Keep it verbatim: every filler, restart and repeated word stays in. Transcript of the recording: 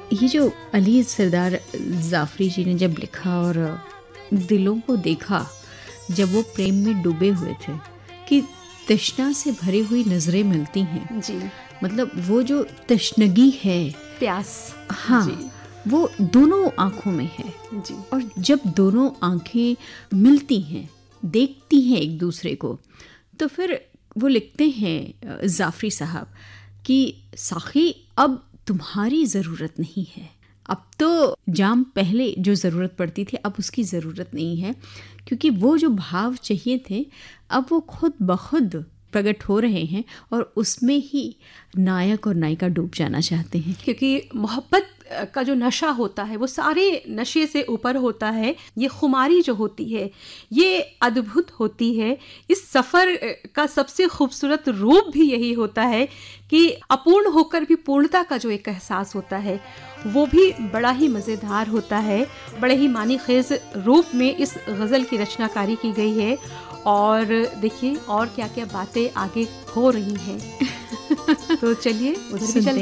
ये जो अली सरदार जाफरी जी ने जब लिखा और दिलों को देखा जब वो प्रेम में डूबे हुए थे कि तृष्णा से भरी हुई नजरें मिलती हैं जी, मतलब वो जो तशनगी है, प्यास, हाँ जी, वो दोनों आँखों में है जी, और जब दोनों आँखें मिलती हैं, देखती हैं एक दूसरे को, तो फिर वो लिखते हैं जाफरी साहब कि साखी अब तुम्हारी ज़रूरत नहीं है, अब तो जाम पहले जो ज़रूरत पड़ती थी अब उसकी ज़रूरत नहीं है, क्योंकि वो जो भाव चाहिए थे अब वो खुद ब खुद प्रकट हो रहे हैं और उसमें ही नायक और नायिका डूब जाना चाहते हैं। क्योंकि मोहब्बत का जो नशा होता है वो सारे नशे से ऊपर होता है। ये खुमारी जो होती है ये अद्भुत होती है। इस सफ़र का सबसे खूबसूरत रूप भी यही होता है कि अपूर्ण होकर भी पूर्णता का जो एक एहसास होता है वो भी बड़ा ही मज़ेदार होता है। बड़े ही मानी खेज रूप में इस गज़ल की रचनाकारी की गई है और देखिए और क्या क्या बातें आगे हो रही हैं। तो चलिए उधर भी चलते हैं।